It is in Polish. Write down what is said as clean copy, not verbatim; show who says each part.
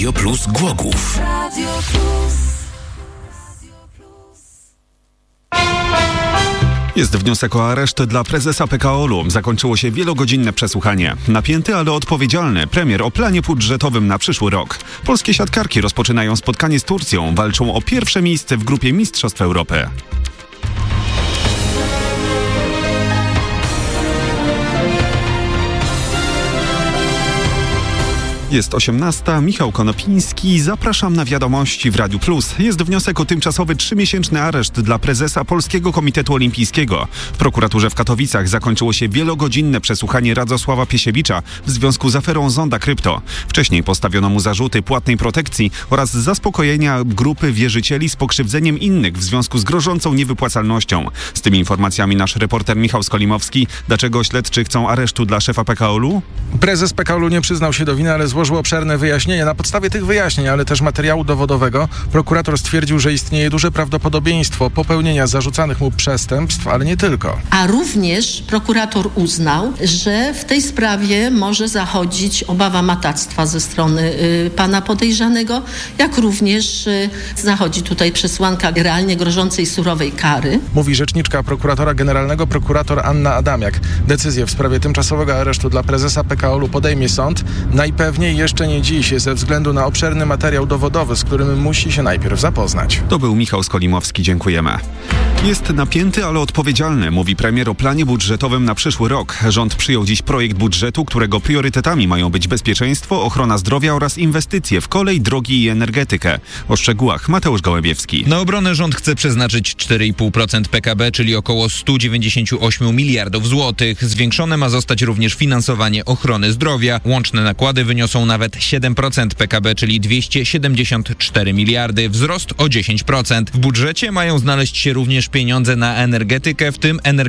Speaker 1: Radio Plus Głogów. Radio Plus.
Speaker 2: Jest wniosek o areszt dla prezesa PKO-u. Zakończyło się wielogodzinne przesłuchanie. Napięty, ale odpowiedzialny premier o planie budżetowym na przyszły rok. Polskie siatkarki rozpoczynają spotkanie z Turcją. Walczą o pierwsze miejsce w grupie Mistrzostw Europy. Jest 18. Michał Konopiński. Zapraszam na wiadomości w Radiu Plus. Jest wniosek o tymczasowy 3-miesięczny areszt dla prezesa Polskiego Komitetu Olimpijskiego. W prokuraturze w Katowicach zakończyło się wielogodzinne przesłuchanie Radosława Piesiewicza w związku z aferą Zonda Krypto. Wcześniej postawiono mu zarzuty płatnej protekcji oraz zaspokojenia grupy wierzycieli z pokrzywdzeniem innych w związku z grożącą niewypłacalnością. Z tymi informacjami nasz reporter Michał Skolimowski. Dlaczego śledczy chcą aresztu dla szefa PKO-u?
Speaker 3: Prezes PKO-u nie przyznał się do winy, ale złożył obszerne wyjaśnienia. Na podstawie tych wyjaśnień, ale też materiału dowodowego, prokurator stwierdził, że istnieje duże prawdopodobieństwo popełnienia zarzucanych mu przestępstw, ale nie tylko.
Speaker 4: A również prokurator uznał, że w tej sprawie może zachodzić obawa matactwa ze strony pana podejrzanego, jak również zachodzi tutaj przesłanka realnie grożącej surowej kary.
Speaker 3: Mówi rzeczniczka prokuratora generalnego, prokurator Anna Adamiak. Decyzję w sprawie tymczasowego aresztu dla prezesa PKO-u podejmie sąd. Najpewniej jeszcze nie dziś, ze względu na obszerny materiał dowodowy, z którym musi się najpierw zapoznać.
Speaker 2: To był Michał Skolimowski, dziękujemy. Jest napięty, ale odpowiedzialny, mówi premier o planie budżetowym na przyszły rok. Rząd przyjął dziś projekt budżetu, którego priorytetami mają być bezpieczeństwo, ochrona zdrowia oraz inwestycje w kolej, drogi i energetykę. O szczegółach Mateusz Gołębiewski.
Speaker 5: Na obronę rząd chce przeznaczyć 4,5% PKB, czyli około 198 miliardów złotych. Zwiększone ma zostać również finansowanie ochrony zdrowia. Łączne nakłady wyniosą nawet 7% PKB, czyli 274 miliardy, wzrost o 10%. W budżecie mają znaleźć się również pieniądze na energetykę, w tym